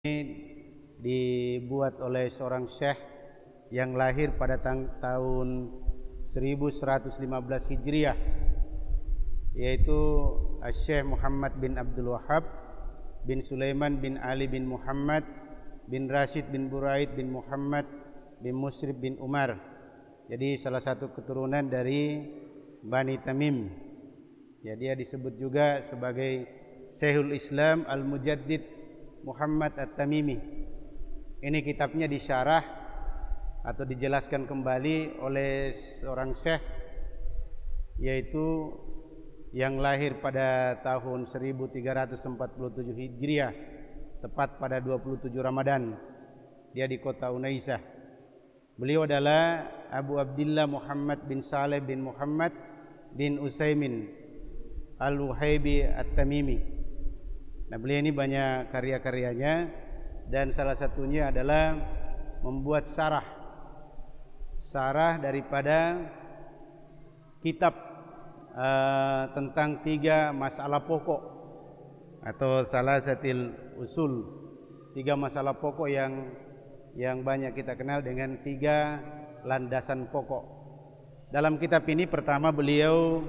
dibuat oleh seorang syekh yang lahir pada tahun 1115 Hijriah, yaitu Syekh Muhammad bin Abdul Wahhab bin Sulaiman bin Ali bin Muhammad bin Rashid bin Buraid bin Muhammad bin Musrib bin Umar. Jadi salah satu keturunan dari Bani Tamim. Ya, dia disebut juga sebagai Syekhul Islam Al-Mujaddid Muhammad At-Tamimi. Ini kitabnya disyarah atau dijelaskan kembali oleh seorang syekh, yaitu yang lahir pada tahun 1347 Hijriah, tepat pada 27 Ramadan. Dia di kota Unaisah. Beliau adalah Abu Abdillah Muhammad bin Saleh bin Muhammad bin Utsaimin Al-Wuhaibi At-Tamimi. Nah, beliau ini banyak karya-karyanya, dan salah satunya adalah membuat syarah daripada kitab tentang 3 masalah pokok atau salasatil usul, 3 masalah pokok yang banyak kita kenal dengan 3 landasan pokok. Dalam kitab ini pertama beliau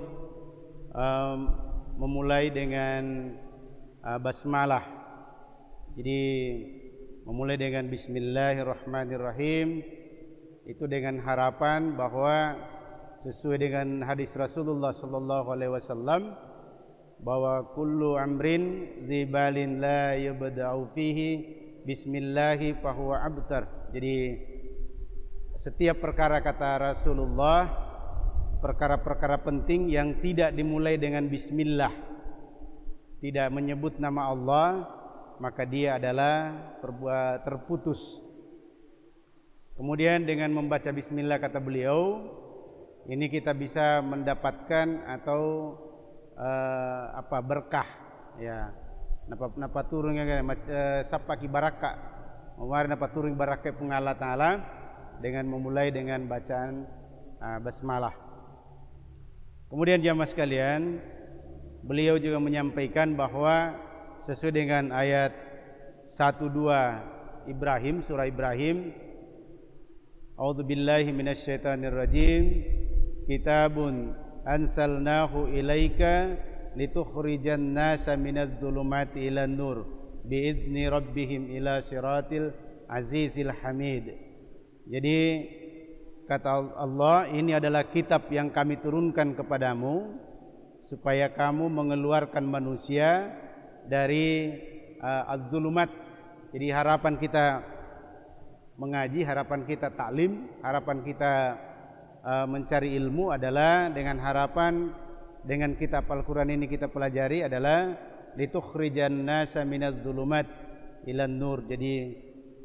memulai dengan basmalah. Jadi memulai dengan bismillahirrahmanirrahim, itu dengan harapan bahwa sesuai dengan hadis Rasulullah sallallahu alaihi wasallam bahwa kullu amrin dzibalin la yubda'u fihi bismillahi fahuwa abtar. Jadi setiap perkara, kata Rasulullah, perkara-perkara penting yang tidak dimulai dengan bismillah, tidak menyebut nama Allah, maka dia adalah terputus. Kemudian dengan membaca bismillah, kata beliau, ini kita bisa mendapatkan atau berkah, ya. Napa turun sapaki baraka, mawar napa turun baraka Allah Taala dengan memulai dengan bacaan basmalah. Kemudian jamaah sekalian, beliau juga menyampaikan bahwa sesuai dengan ayat 1-2 Ibrahim, surah Ibrahim, A'udzubillahi minasyaitonirrajim, kitabun ansalnahu ilaika litukhrijan nasa minadz zulumati ilan nur biizni rabbihim ila siratil azizil hamid. Jadi kata Allah, ini adalah kitab yang kami turunkan kepadamu supaya kamu mengeluarkan manusia dari az-zulumat. Jadi harapan kita mengaji, harapan kita taklim, harapan kita mencari ilmu adalah dengan harapan dengan kitab Al-Quran ini kita pelajari adalah litukhrijan nasa minadz zulumat ilan nur. Jadi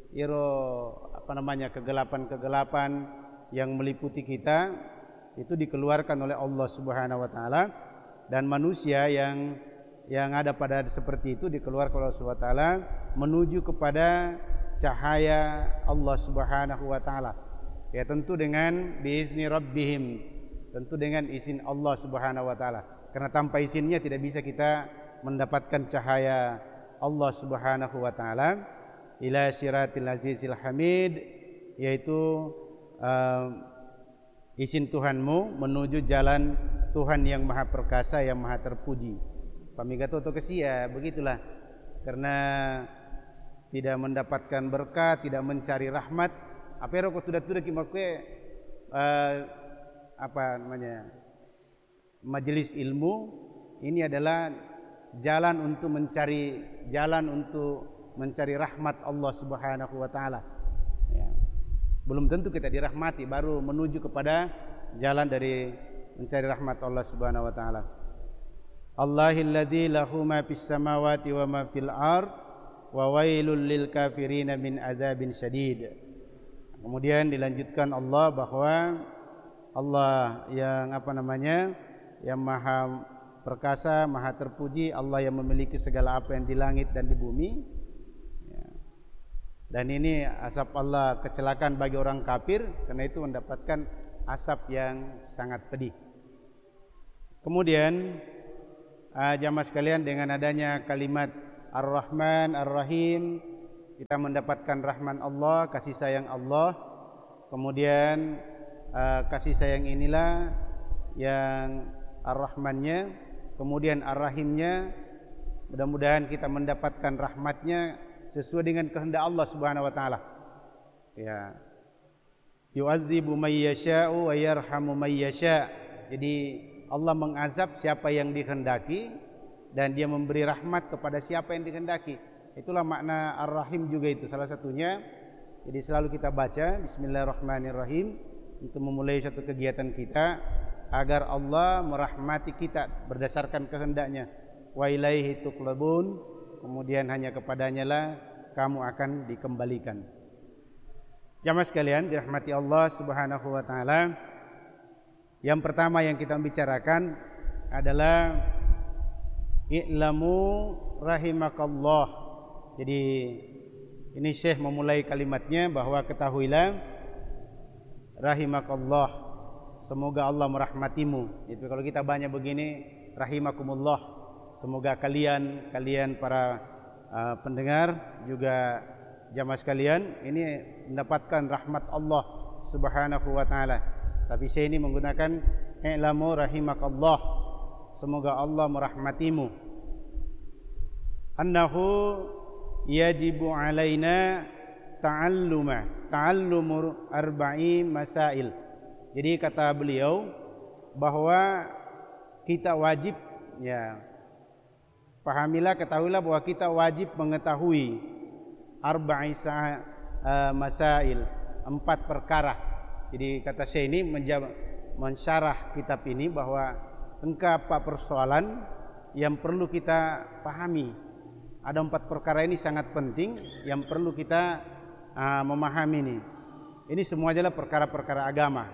kegelapan-kegelapan yang meliputi kita itu dikeluarkan oleh Allah Subhanahu wa taala, dan manusia yang ada pada seperti itu dikeluarkan oleh Allah Subhanahu wa taala menuju kepada cahaya Allah Subhanahu wa taala. Ya, tentu dengan biizni rabbihim, tentu dengan izin Allah Subhanahu wa taala. Karena tanpa izinnya tidak bisa kita mendapatkan cahaya Allah Subhanahu wa taala. Ila siratil azizil hamid, yaitu izin Tuhanmu menuju jalan Tuhan yang maha perkasa, yang maha terpuji. Pamigato to kesia, begitulah. Karena tidak mendapatkan berkah, tidak mencari rahmat, apero ko tuda-tuda ki makwe majelis ilmu ini adalah jalan untuk mencari rahmat Allah Subhanahu wa taala. Ya. Belum tentu kita dirahmati, baru menuju kepada jalan dari mencari rahmat Allah Subhanahu wa taala. Allahilladzi lahu ma fis samawati wa ma fil ard wa wailul lil kafirin min azabin syadid. Kemudian dilanjutkan Allah bahwa Allah yang yang maha perkasa, maha terpuji, Allah yang memiliki segala apa yang di langit dan di bumi. Ya. Dan ini azab Allah kecelakaan bagi orang kafir, karena itu mendapatkan azab yang sangat pedih. Kemudian jamaah sekalian, dengan adanya kalimat Ar-Rahman Ar-Rahim kita mendapatkan rahmat Allah, kasih sayang Allah. Kemudian kasih sayang inilah yang Ar-Rahmannya, kemudian Ar-Rahimnya. Mudah-mudahan kita mendapatkan rahmatnya sesuai dengan kehendak Allah Subhanahu wa taala. Ya. Yu'adzibu may yasha'u wa yarhamu may yasha'. Jadi Allah mengazab siapa yang dikehendaki dan dia memberi rahmat kepada siapa yang dikehendaki. Itulah makna Ar-Rahim juga itu salah satunya. Jadi selalu kita baca Bismillahirrahmanirrahim untuk memulai suatu kegiatan kita agar Allah merahmati kita berdasarkan kehendaknya. Wa ilaihi tuqlabun, kemudian hanya kepadanya lah kamu akan dikembalikan. Jamaah sekalian dirahmati Allah Subhanahu wa taala. Yang pertama yang kita bicarakan adalah i'lamu rahimakallah. Jadi ini Syekh memulai kalimatnya bahwa ketahuilah rahimakallah, semoga Allah merahmatimu. Itu kalau kita banyak begini rahimakumullah, semoga kalian para pendengar juga jamaah sekalian ini mendapatkan rahmat Allah Subhanahu wa taala. Tapi saya ini menggunakan i'lamu rahimakallah, semoga Allah merahmatimu. Annahu yajibu alaina ta'allumu arba'i masail. Jadi kata beliau bahwa kita wajib, ya, pahamilah, ketahuilah bahwa kita wajib mengetahui arba'i masail, 4 perkara. Jadi kata saya ini mensyarah kitab ini bahwa engkau 4 persoalan yang perlu kita pahami. Ada 4 perkara ini sangat penting yang perlu kita memahami ini. Ini semua adalah perkara-perkara agama.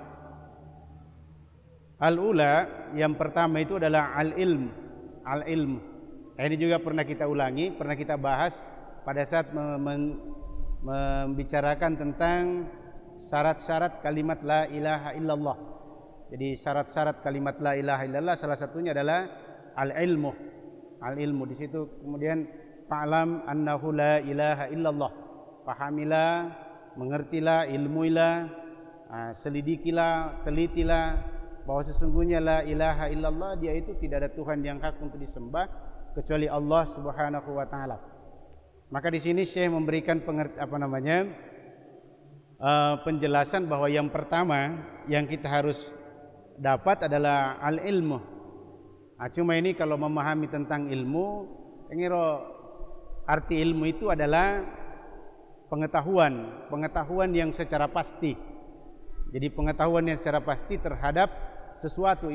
Al-ula, yang pertama itu adalah al-ilm. Al-ilm. Ini juga pernah kita ulangi, pernah kita bahas pada saat membicarakan tentang syarat-syarat kalimat la ilaha illallah. Jadi syarat-syarat kalimat la ilaha illallah salah satunya adalah al-ilmu. Al-ilmu di situ kemudian fa'lam annahu la ilaha illallah. Pahamilah, mengertilah, ilmuilah, selidikilah, telitilah bahwa sesungguhnya la ilaha illallah, dia itu tidak ada Tuhan yang hak untuk disembah kecuali Allah Subhanahu wa taala. Maka di sini Syekh memberikan penjelasan bahwa yang pertama yang kita harus dapat adalah al-ilmu. Cuma ini kalau memahami tentang ilmu, arti ilmu itu adalah pengetahuan yang secara pasti. Jadi pengetahuan yang secara pasti terhadap sesuatu,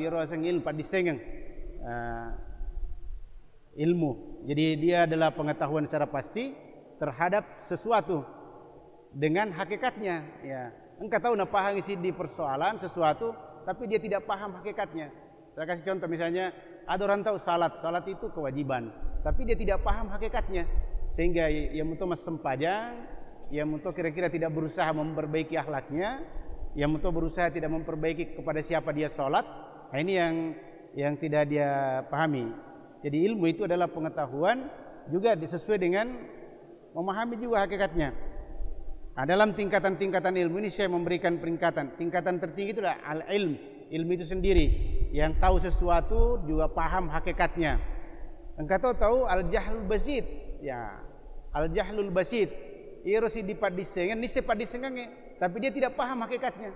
ilmu. Jadi dia adalah pengetahuan secara pasti terhadap sesuatu dengan hakikatnya. Ya, engkau tahu paham isi di persoalan sesuatu, tapi dia tidak paham hakikatnya. Saya kasih contoh, misalnya ada orang tahu salat itu kewajiban, tapi dia tidak paham hakikatnya, sehingga ia untuk sempajang, ia untuk kira-kira tidak berusaha memperbaiki akhlaknya, ia untuk berusaha tidak memperbaiki kepada siapa dia salat. Nah, ini yang tidak dia pahami. Jadi ilmu itu adalah pengetahuan juga sesuai dengan memahami juga hakikatnya. Nah, dalam tingkatan-tingkatan ilmu ini saya memberikan peringkatan. Tingkatan tertinggi itu adalah al-ilm, ilmu itu sendiri, yang tahu sesuatu juga paham hakikatnya. Engkau tahu al-jahlul basit, ya, al-jahlul basit. Ia harus dipadisengkan, tapi dia tidak paham hakikatnya.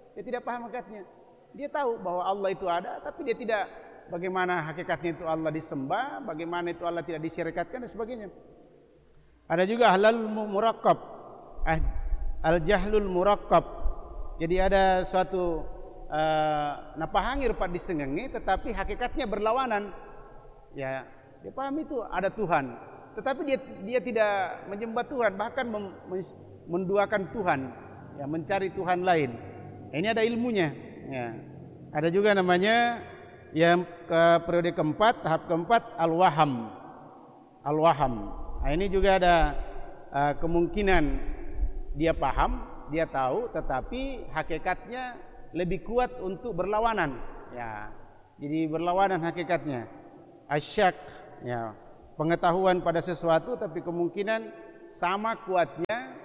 Dia tahu bahwa Allah itu ada, tapi dia tidak bagaimana hakikatnya itu Allah disembah, bagaimana itu Allah tidak disyirikatkan dan sebagainya. Ada juga halal murakkab, al-jahlul murakkab. Jadi ada suatu napahangir pak disengengi, tetapi hakikatnya berlawanan. Ya, dia paham itu ada Tuhan, tetapi dia tidak menyembah Tuhan, bahkan menduakan Tuhan, ya, mencari Tuhan lain. Ini ada ilmunya. Ya. Ada juga namanya yang ke periode keempat, tahap keempat, al-waham. Nah, ini juga ada kemungkinan dia paham, dia tahu, tetapi hakikatnya lebih kuat untuk berlawanan. Ya, jadi berlawanan hakikatnya. Asyak, ya, pengetahuan pada sesuatu, tapi kemungkinan sama kuatnya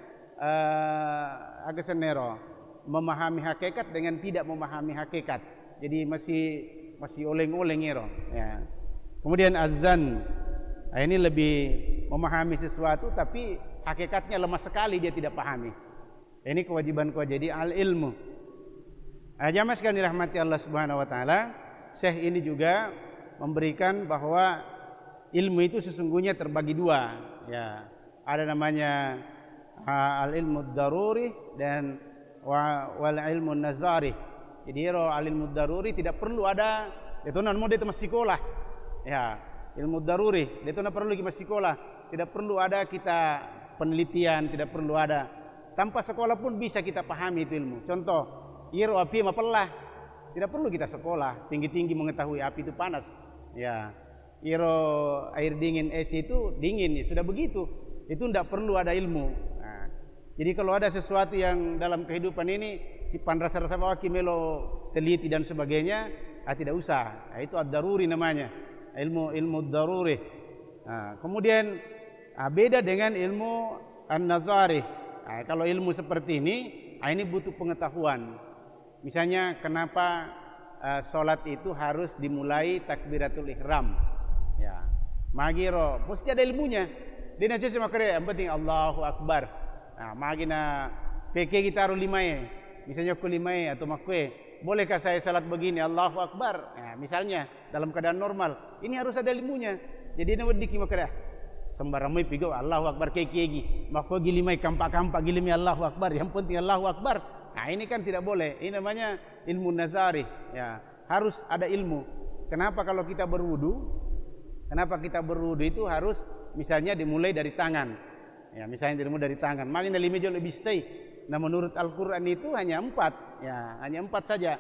Agasenero memahami hakikat dengan tidak memahami hakikat. Jadi masih oleng-oleng ya. Kemudian azan, ini lebih memahami sesuatu tapi hakikatnya lemah sekali, dia tidak pahami. Ini kewajiban jadi al-ilmu. Jamaah sekalian dirahmati Allah Subhanahu wa taala, Syekh ini juga memberikan bahwa ilmu itu sesungguhnya terbagi dua, ya. Ada namanya al-ilmu daruri dan wal ilmu nazari. Jadi al-ilmu daruri tidak perlu ada itu non mode masih sekolah. Ya, ilmu daruri itu tidak perlu kita sekolah, tidak perlu ada kita penelitian, tidak perlu ada. Tanpa sekolah pun bisa kita pahami itu ilmu. Contoh, iro api mapelah, tidak perlu kita sekolah tinggi-tinggi mengetahui api itu panas. Ya, iro air dingin es itu dingin, ya sudah begitu. Itu tidak perlu ada ilmu. Nah, jadi kalau ada sesuatu yang dalam kehidupan ini si rasa-rasa waki melo teliti dan sebagainya, tidak usah. Nah, itu ad-daruri namanya, ilmu daruri. Nah, kemudian beda dengan ilmu an-nazari. Nah, kalau ilmu seperti ini butuh pengetahuan. Misalnya kenapa sholat itu harus dimulai takbiratul ihram. Ya, magiro, mesti ada ilmunya. Dia nanti cuma kira yang penting Allahu Akbar. Nah, magina PK kita harus limai. Misalnya aku limai atau makwe, bolehkah saya salat begini Allahu Akbar? Nah, misalnya dalam keadaan normal, ini harus ada ilmunya. Jadi ini wadiki makra. Sembaramai pigo Allahu Akbar keki. Makwe gilimai kampak-kampak gilimai Allahu Akbar. Yang penting Allahu Akbar. Nah, ini kan tidak boleh. Ini namanya ilmu nazari. Ya, harus ada ilmu. Kenapa kalau kita berwudu? Kenapa kita berwudu itu harus misalnya dimulai dari tangan. Ya, misalnya dimulai dari tangan. Makin lima jauh lebih say. Nah, menurut Al-Qur'an itu hanya 4. Ya, hanya 4 saja.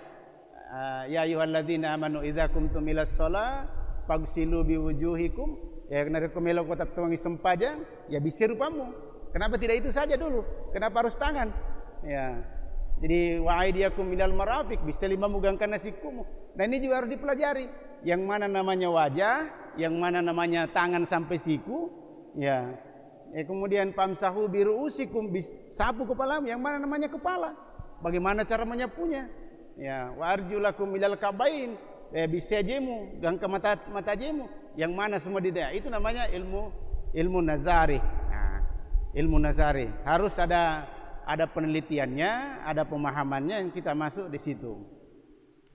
Ya ayyuhalladzina amanu idza qumtum ilas shalah faghsilu biwujuhikum. Ya, kena rekomelo kota tuangi sempajang, ya bisa rupamu. Kenapa tidak itu saja dulu? Kenapa harus tangan? Ya. Jadi wa aidiyakum minal marafiq, bisa 5 megangkan nasikumu. Nah, ini juga harus dipelajari. Yang mana namanya wajah, yang mana namanya tangan sampai siku, ya. Kemudian famsahu biruusikum, sapu kepalamu, yang mana namanya kepala. Bagaimana cara menyapunya? Ya, wa arjulakum ilal kabain, bisa jemu, gang ke mata jemu, yang mana semua tidak. Itu namanya ilmu nazari. Nah, ilmu nazari harus ada penelitiannya, ada pemahamannya yang kita masuk di situ.